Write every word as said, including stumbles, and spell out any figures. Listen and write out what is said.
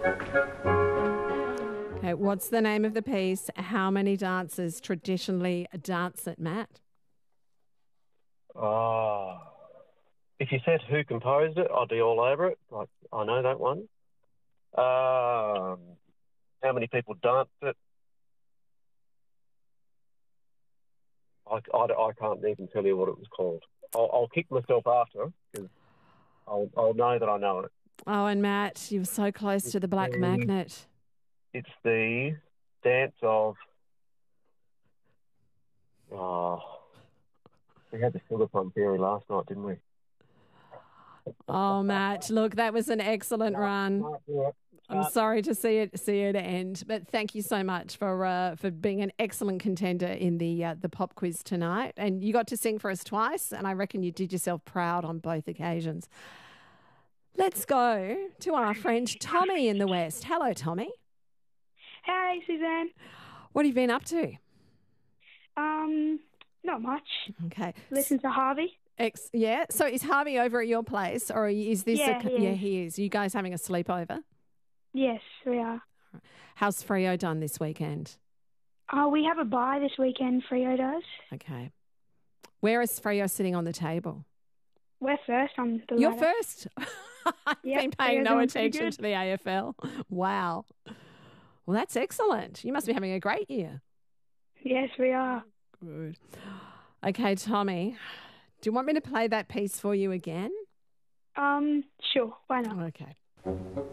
Okay, what's the name of the piece? How many dancers traditionally dance it, Matt? Oh, if you said who composed it, I'd be all over it. Like, I know that one. Um, how many people danced it? I, I, I can't even tell you what it was called. I'll, I'll kick myself after because I'll, I'll know that I know it. Oh, and Matt, you were so close It's to the Black the, Magnet. it's the dance of... Oh, we had the Sugar Plum Fairy last night, didn't we? Oh, Matt, look, that was an excellent run. I'm sorry to see it see it end, but thank you so much for uh, for being an excellent contender in the uh, the pop quiz tonight. And you got to sing for us twice, and I reckon you did yourself proud on both occasions. Let's go to our friend Tommy in the West. Hello, Tommy. Hey, Suzanne. What have you been up to? Um, not much. Okay. Listen to Harvey. Ex- yeah. So is Harvey over at your place, or is this? Yeah, a, he yeah, is. he is. Are you guys having a sleepover? Yes, we are. How's Freo done this weekend? Uh, we have a bye this weekend, Freo does. Okay. Where is Freo sitting on the table? We're first on the You're ladder. first. I've Yep, been paying Freo's no doing pretty attention good. to the A F L. Wow. Well, that's excellent. You must be having a great year. Yes, we are. Good. Okay, Tommy, do you want me to play that piece for you again? Um, sure, why not? Okay.